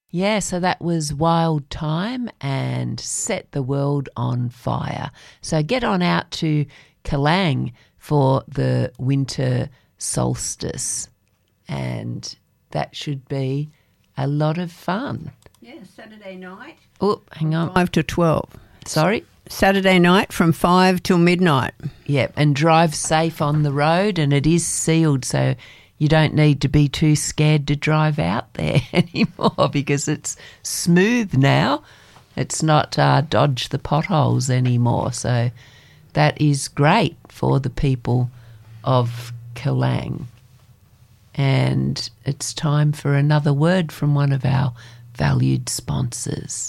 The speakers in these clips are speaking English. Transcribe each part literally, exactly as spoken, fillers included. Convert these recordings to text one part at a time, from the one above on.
Yeah, so that was Wild Time and Set the World on Fire. So get on out to Kalang for the winter solstice, and that should be a lot of fun. Yeah, Saturday night. Oh, hang on. five to twelve. Sorry? Saturday night from five till midnight. Yep, and drive safe on the road, and it is sealed, so you don't need to be too scared to drive out there anymore because it's smooth now. It's not uh, dodge the potholes anymore, so that is great for the people of Kalang. And it's time for another word from one of our valued sponsors.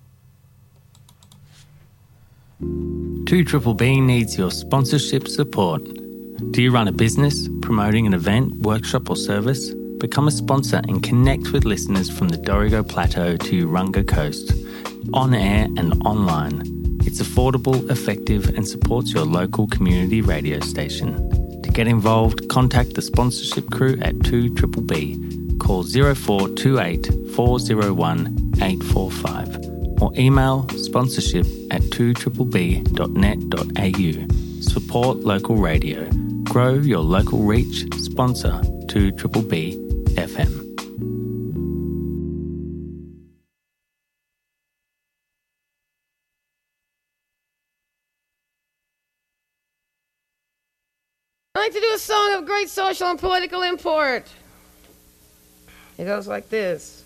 two Triple B needs your sponsorship support. Do you run a business, promoting an event, workshop or service? Become a sponsor and connect with listeners from the Dorrigo Plateau to Urunga Coast, on air and online. It's affordable, effective and supports your local community radio station. To get involved, contact the sponsorship crew at two Triple B. Call zero four two eight four zero one eight four five or email sponsorship at two triple b dot net dot a u. Support local radio. Grow your local reach. Sponsor two Triple B F M. I like to do a song of great social and political import. It goes like this.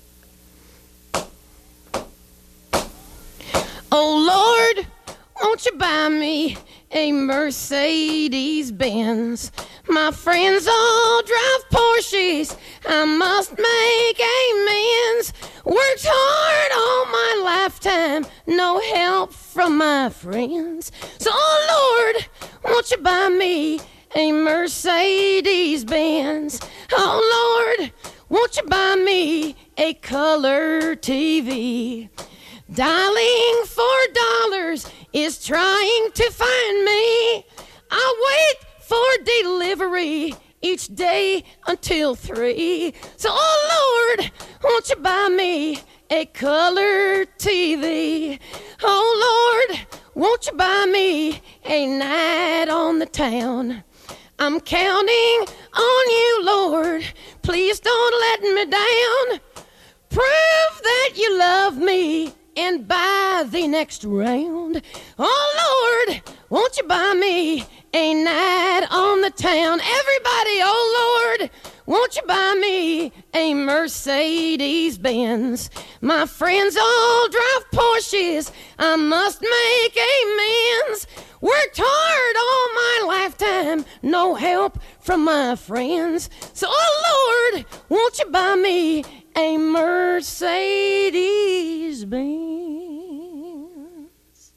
Oh Lord, won't you buy me a Mercedes-Benz? My friends all drive Porsches, I must make amends. Worked hard all my lifetime, no help from my friends. So oh Lord, won't you buy me a Mercedes-Benz? Oh Lord, won't you buy me a color T V? Dialing for dollars is trying to find me. I wait for delivery each day until three. So, oh Lord, won't you buy me a color T V? Oh Lord, won't you buy me a night on the town? I'm counting on you, Lord. Please don't let me down. Prove that you love me and buy the next round. Oh Lord, won't you buy me a night on the town? Everybody, oh Lord, won't you buy me a Mercedes-Benz? My friends all drive Porsches, I must make amends. Worked hard all my lifetime, no help from my friends. So oh Lord, won't you buy me a Mercedes-Benz?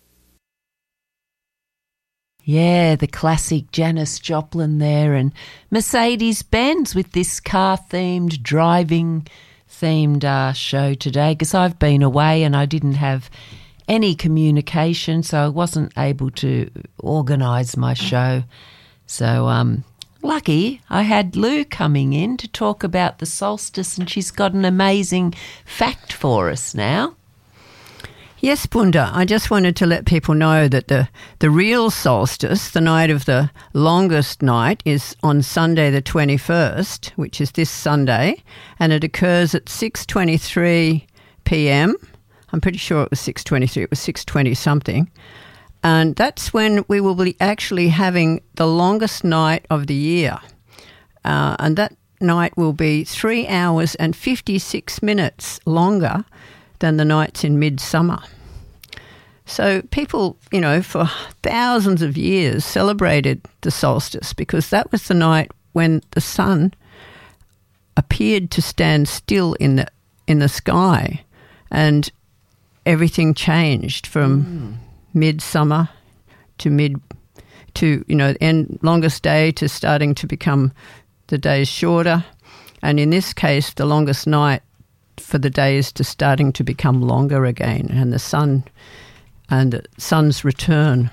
Yeah, the classic Janis Joplin there, and Mercedes-Benz with this car-themed, driving-themed uh, show today, because I've been away and I didn't have any communication, so I wasn't able to organise my show. So, um... lucky I had Lou coming in to talk about the solstice, and she's got an amazing fact for us now. Yes, Bunda, I just wanted to let people know that the, the real solstice, the night of the longest night, is on Sunday the twenty-first, which is this Sunday, and it occurs at six twenty-three p.m. I'm pretty sure it was six twenty-three, it was six twenty something. And that's when we will be actually having the longest night of the year. Uh, and that night will be three hours and fifty-six minutes longer than the nights in midsummer. So people, you know, for thousands of years celebrated the solstice because that was the night when the sun appeared to stand still in the in the sky, and everything changed from mm. midsummer to mid to you know end longest day to starting to become the days shorter, and in this case the longest night for the days to starting to become longer again, and the sun and the sun's return.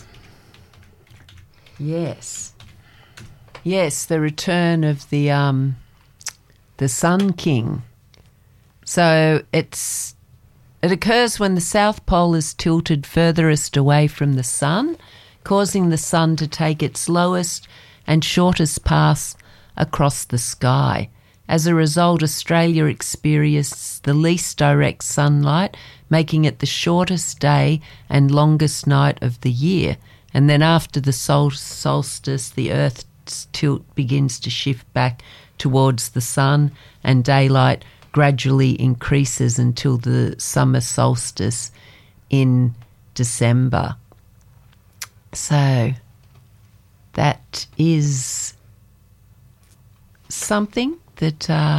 Yes, yes, the return of the um the Sun King. So it's it occurs when the South Pole is tilted furthest away from the sun, causing the sun to take its lowest and shortest path across the sky. As a result, Australia experiences the least direct sunlight, making it the shortest day and longest night of the year. And then after the sol- solstice, the Earth's tilt begins to shift back towards the sun, and daylight gradually increases until the summer solstice in December. So that is something that uh,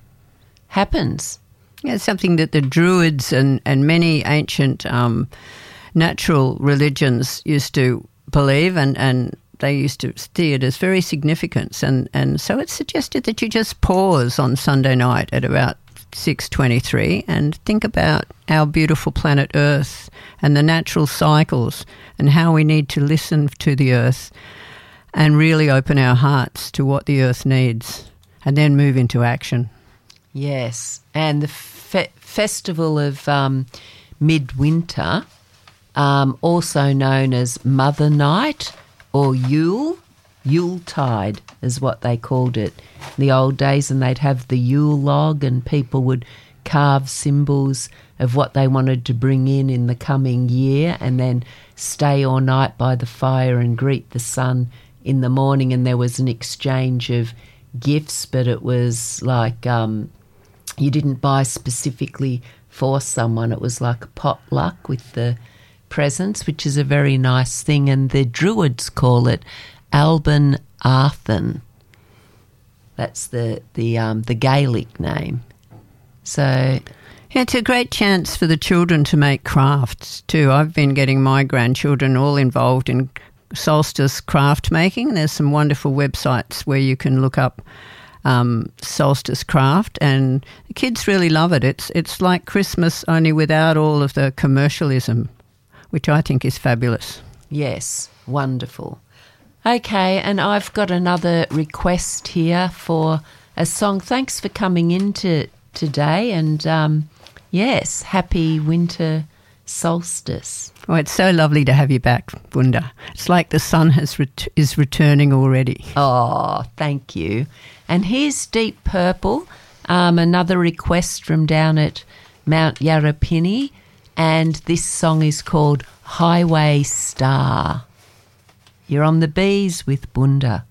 happens. Yeah, it's something that the Druids and, and many ancient um, natural religions used to believe, and, and they used to see it as very significant. And, and so it's suggested that you just pause on Sunday night at about six twenty-three and think about our beautiful planet Earth and the natural cycles and how we need to listen to the Earth and really open our hearts to what the Earth needs, and then move into action. Yes, and the fe- festival of um, midwinter, um, also known as Mother Night or Yule, Yuletide is what they called it in the old days, and they'd have the Yule log and people would carve symbols of what they wanted to bring in in the coming year, and then stay all night by the fire and greet the sun in the morning. And there was an exchange of gifts, but it was like um, you didn't buy specifically for someone. It was like a potluck with the presents, which is a very nice thing. And the Druids call it Alban Arthun. That's the the um, the Gaelic name. So yeah, it's a great chance for the children to make crafts too. I've been getting my grandchildren all involved in solstice craft making. There's some wonderful websites where you can look up um, solstice craft, and the kids really love it. It's it's like Christmas, only without all of the commercialism, which I think is fabulous. yes, wonderful. Okay, and I've got another request here for a song. Thanks for coming in to, today, and um, yes, happy winter solstice. Oh, it's so lovely to have you back, Bunda. It's like the sun has ret- is returning already. Oh, thank you. And here's Deep Purple, um, another request from down at Mount Yarrapini, and this song is called Highway Star. You're on the Bees with Bunda.